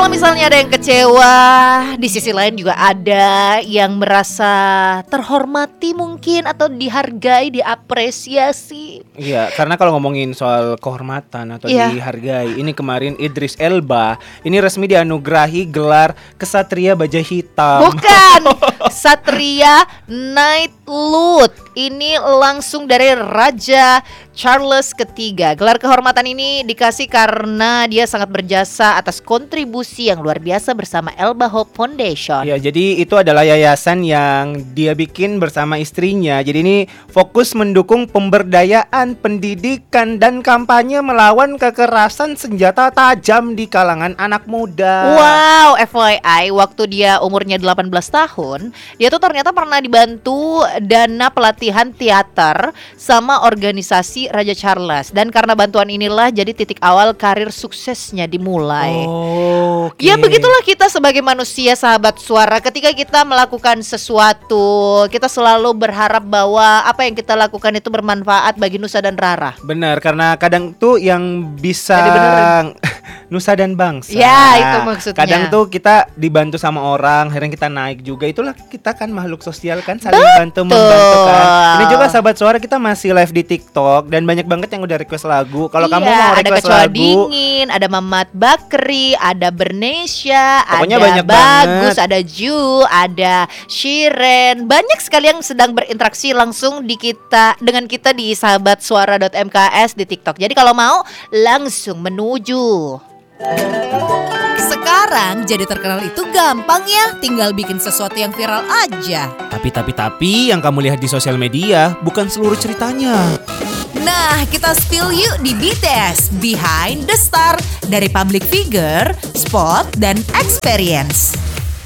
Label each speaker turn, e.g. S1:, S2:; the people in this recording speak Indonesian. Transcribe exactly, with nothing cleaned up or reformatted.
S1: kalau misalnya ada yang kecewa, di sisi lain juga ada yang merasa terhormati mungkin atau dihargai, diapresiasi.
S2: Iya, karena kalau ngomongin soal kehormatan atau
S1: Iya.
S2: dihargai, ini kemarin Idris Elba ini resmi dianugerahi gelar Kesatria Baja Hitam.
S1: Bukan, Satria Knighthood. Ini langsung dari Raja Charles ketiga. Gelar kehormatan ini dikasih karena dia sangat berjasa atas kontribusi yang luar biasa bersama Elba Hope Foundation.
S2: Ya, jadi itu adalah yayasan yang dia bikin bersama istrinya. Jadi ini fokus mendukung pemberdayaan, pendidikan, dan kampanye melawan kekerasan senjata tajam di kalangan anak muda.
S1: Wow, F Y I, waktu dia umurnya delapan belas tahun, dia tuh ternyata pernah dibantu dana pelatihan teater sama organisasi Raja Charles. Dan karena bantuan inilah jadi titik awal karir suksesnya dimulai.
S2: Oh, oke.
S1: Ya begitulah kita sebagai manusia sahabat suara. Ketika kita melakukan sesuatu, kita selalu berharap bahwa apa yang kita lakukan itu bermanfaat bagi nusa dan rara.
S2: Benar, karena kadang tuh yang bisa
S1: Jadi beneran.
S2: nusa dan bangsa.
S1: Ya, itu maksudnya.
S2: Kadang tuh kita dibantu sama orang, akhirnya kita naik juga. Itulah kita kan makhluk sosial kan, saling
S1: Betul.
S2: bantu membantu kan. Ini juga sahabat suara, kita masih live di TikTok dan banyak banget yang udah request lagu. Kalau
S1: Iya,
S2: kamu mau
S1: ada
S2: request
S1: Kecoa
S2: lagu,
S1: Dingin, ada Mamat Bakri, ada Bernesya,
S2: Pokoknya
S1: ada
S2: banyak
S1: Bagus,
S2: banget.
S1: ada Ju, ada Shiren. Banyak sekali yang sedang berinteraksi langsung di kita dengan kita di sahabat suara dot m k s di TikTok. Jadi kalau mau langsung menuju.
S3: Sekarang jadi terkenal itu gampang ya, tinggal bikin sesuatu yang viral aja.
S2: Tapi tapi tapi yang kamu lihat di sosial media bukan seluruh ceritanya.
S3: Nah, kita spill yuk di B T S, Behind the Star, dari public figure, spot, dan experience.